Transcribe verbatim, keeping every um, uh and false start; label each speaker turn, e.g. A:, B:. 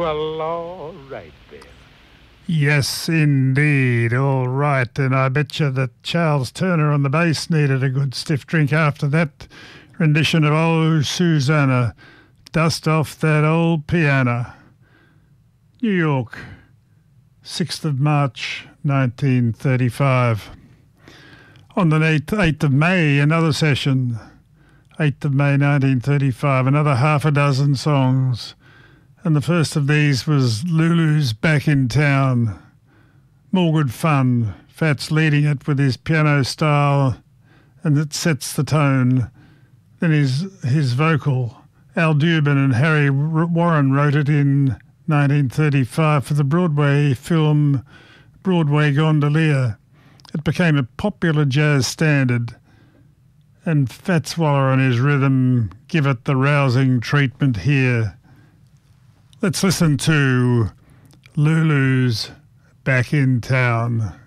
A: Well, all right then.
B: Yes, indeed. All right. And I bet you that Charles Turner on the bass needed a good stiff drink after that rendition of Oh, Susanna. Dust off that old piano. New York, sixth of March, nineteen thirty-five. On the eighth of May, another session. eighth of May, nineteen thirty-five, another half a dozen songs. And the first of these was Lulu's Back in Town. More good fun. Fats leading it with his piano style, and it sets the tone. Then his, his vocal. Al Dubin and Harry Warren wrote it in nineteen thirty-five for the Broadway film Broadway Gondolier. It became a popular jazz standard, and Fats Waller on his rhythm give it the rousing treatment here. Let's listen to Lulu's Back in Town.